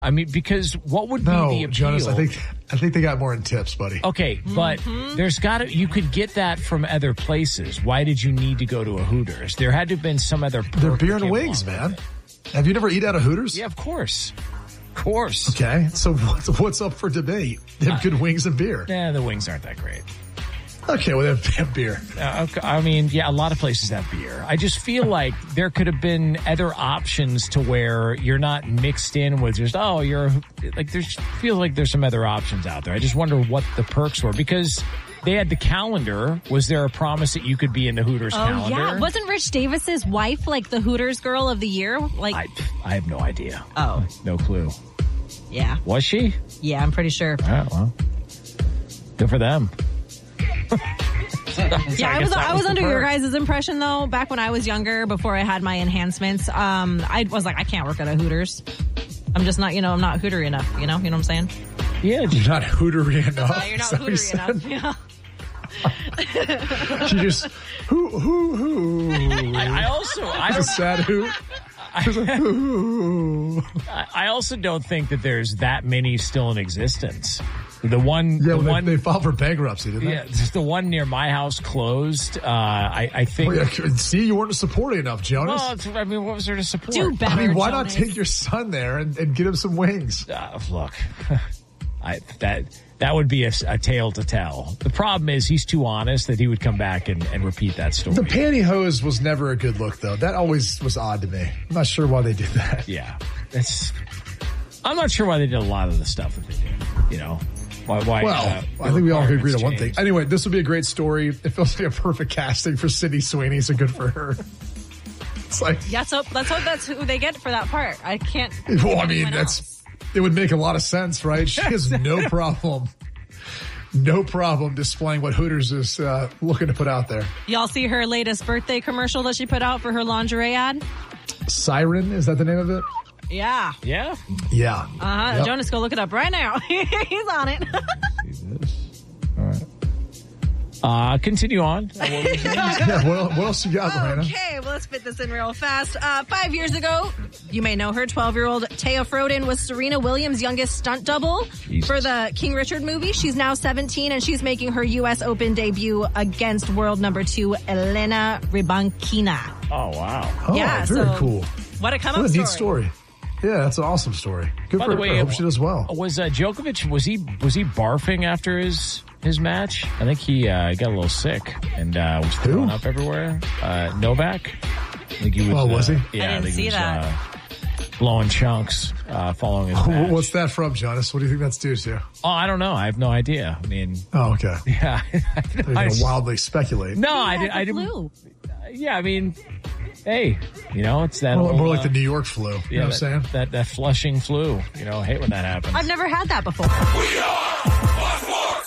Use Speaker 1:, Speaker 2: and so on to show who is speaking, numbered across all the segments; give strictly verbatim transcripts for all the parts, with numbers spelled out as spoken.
Speaker 1: I mean, because what would
Speaker 2: no,
Speaker 1: be the appeal?
Speaker 2: Jonas, I think I think they got more in tips, buddy.
Speaker 1: Okay, but mm-hmm. there's got to, you could get that from other places. Why did you need to go to a Hooters? There had to have been some other perk.
Speaker 2: They're beer and wings, man. Have you never eaten out of Hooters?
Speaker 1: Yeah, of course. Of course.
Speaker 2: Okay, so what's, what's up for debate? They have uh, good wings and beer.
Speaker 1: Yeah, the wings aren't that great.
Speaker 2: Okay, well, they have beer.
Speaker 1: Uh, okay, I mean, yeah, a lot of places have beer. I just feel like there could have been other options to where you're not mixed in with just, oh, you're, like, there's, feels like there's some other options out there. I just wonder what the perks were, because they had the calendar. Was there a promise that you could be in the Hooters
Speaker 3: oh,
Speaker 1: calendar?
Speaker 3: Yeah. Wasn't Rich Davis's wife like the Hooters girl of the year? Like,
Speaker 1: I, I have no idea.
Speaker 3: Oh.
Speaker 1: No clue.
Speaker 3: Yeah.
Speaker 1: Was she?
Speaker 3: Yeah, I'm pretty sure.
Speaker 1: Oh, well. Good for them.
Speaker 3: yeah, I, I was I was, was under your guys' impression though. Back when I was younger, before I had my enhancements, um, I was like, I can't work at a Hooters. I'm just not, you know, I'm not Hootery enough. You know, you know what I'm saying?
Speaker 1: Yeah,
Speaker 2: you're not Hootery enough.
Speaker 3: Uh, you're not Hootery enough. Yeah.
Speaker 2: She just who who who.
Speaker 1: I, I also I
Speaker 2: a sad hoot.
Speaker 1: I, I also don't think that there's that many still in existence. The one,
Speaker 2: yeah,
Speaker 1: the
Speaker 2: well,
Speaker 1: one
Speaker 2: they, they filed for bankruptcy, didn't
Speaker 1: yeah,
Speaker 2: they?
Speaker 1: Yeah, the one near my house closed. Uh, I, I think.
Speaker 2: Well, yeah, see, you weren't supporting enough, Jonas.
Speaker 1: Well, I mean, what was there to support?
Speaker 3: Do better,
Speaker 2: I mean, why
Speaker 3: Jonas.
Speaker 2: not take your son there and, and get him some wings?
Speaker 1: Uh, look, I that that would be a, a tale to tell. The problem is he's too honest that he would come back and, and repeat that story.
Speaker 2: The pantyhose was never a good look, though. That always was odd to me. I'm not sure why they did that.
Speaker 1: Yeah, that's. I'm not sure why they did a lot of the stuff that they did. You know. Why, why,
Speaker 2: well,
Speaker 1: uh,
Speaker 2: I think we all agree on one
Speaker 1: changed.
Speaker 2: thing. Anyway, this will be a great story. It feels like a perfect casting for Sydney Sweeney, so good for her. It's like,
Speaker 3: yeah, so let's hope that's who they get for that part. I can't.
Speaker 2: Well, I mean, that's else. It would make a lot of sense, right? She has no problem, no problem displaying what Hooters is uh, looking to put out there.
Speaker 3: Y'all see her latest birthday commercial that she put out for her lingerie ad?
Speaker 2: Siren, is that the name of it?
Speaker 3: Yeah.
Speaker 1: Yeah?
Speaker 2: Yeah.
Speaker 3: Uh-huh. Yep. Jonas, go look it up right now. He's on it.
Speaker 1: All right. Uh, continue on.
Speaker 2: yeah, what, what else you got, Lorena?
Speaker 3: Okay, well, let's fit this in real fast. Uh, five years ago, you may know her, twelve-year-old Taya Frodin was Serena Williams' youngest stunt double Jesus. for the King Richard movie. She's now seventeen, and she's making her U S Open debut against world number two, Elena Rybakina.
Speaker 1: Oh, wow.
Speaker 2: Oh,
Speaker 3: yeah,
Speaker 2: very
Speaker 3: so
Speaker 2: cool.
Speaker 3: What a come-up
Speaker 2: What a
Speaker 3: story.
Speaker 2: neat story. Yeah, that's an awesome story. Good
Speaker 1: By
Speaker 2: for
Speaker 1: the way,
Speaker 2: her. I hope she does well.
Speaker 1: Was uh, Djokovic, was he was he barfing after his his match? I think he uh, got a little sick and uh, was throwing
Speaker 2: Who?
Speaker 1: up everywhere. Uh, Novak? I think he was.
Speaker 2: Oh, was he?
Speaker 1: Uh, yeah,
Speaker 3: I didn't
Speaker 1: I think
Speaker 3: see
Speaker 1: he was,
Speaker 3: that.
Speaker 1: Uh, blowing chunks uh, following his match.
Speaker 2: What's that from, Jonas? What do you think that's due to?
Speaker 1: Oh, I don't know. I have no idea. I mean.
Speaker 2: Oh, okay.
Speaker 1: Yeah.
Speaker 2: You're going to wildly speculate.
Speaker 1: No,
Speaker 3: Who
Speaker 1: I,
Speaker 3: has
Speaker 1: did, I
Speaker 3: the
Speaker 1: didn't.
Speaker 3: flu?
Speaker 1: Uh, yeah, I mean. Hey, you know, it's that
Speaker 2: More,
Speaker 1: old,
Speaker 2: more like
Speaker 1: uh,
Speaker 2: the New York flu. You
Speaker 1: yeah,
Speaker 2: know what I'm
Speaker 1: that,
Speaker 2: saying?
Speaker 1: That, that Flushing flu. You know, I hate when that happens.
Speaker 3: I've never had that before.
Speaker 4: We are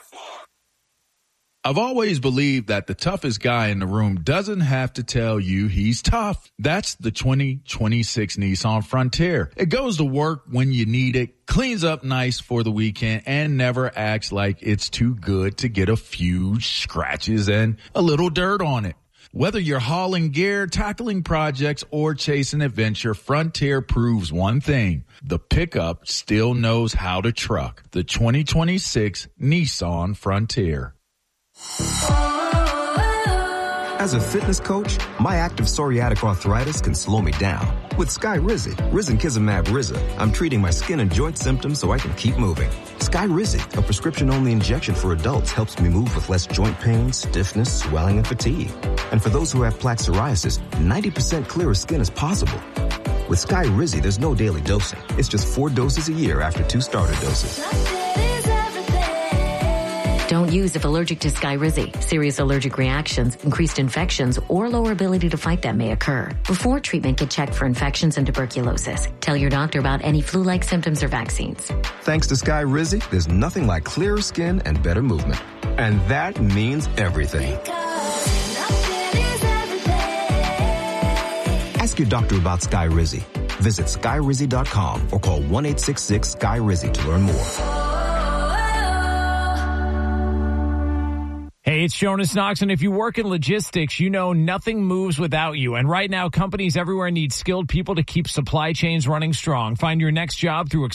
Speaker 4: I've always believed that the toughest guy in the room doesn't have to tell you he's tough. That's the twenty twenty-six Nissan Frontier. It goes to work when you need it, cleans up nice for the weekend, and never acts like it's too good to get a few scratches and a little dirt on it. Whether you're hauling gear, tackling projects, or chasing adventure, Frontier proves one thing. The pickup still knows how to truck. The twenty twenty-six Nissan Frontier.
Speaker 5: As a fitness coach, my active psoriatic arthritis can slow me down. With Skyrizi, Risankizumab Riza, I'm treating my skin and joint symptoms so I can keep moving. Skyrizi, a prescription-only injection for adults, helps me move with less joint pain, stiffness, swelling, and fatigue. And for those who have plaque psoriasis, ninety percent clearer skin is possible. With Skyrizi, there's no daily dosing. It's just four doses a year after two starter doses.
Speaker 6: Don't use if allergic to Skyrizi. Serious allergic reactions, increased infections, or lower ability to fight them may occur. Before treatment, get checked for infections and tuberculosis. Tell your doctor about any flu-like symptoms or vaccines.
Speaker 5: Thanks to Skyrizi, there's nothing like clearer skin and better movement. And that means everything. Ask your doctor about Skyrizi. Visit Skyrizi dot com or call one eight six six Sky Rizi to learn more.
Speaker 1: Hey, It's Jonas Knox, and if you work in logistics, you know nothing moves without you. And right now, companies everywhere need skilled people to keep supply chains running strong. Find your next job through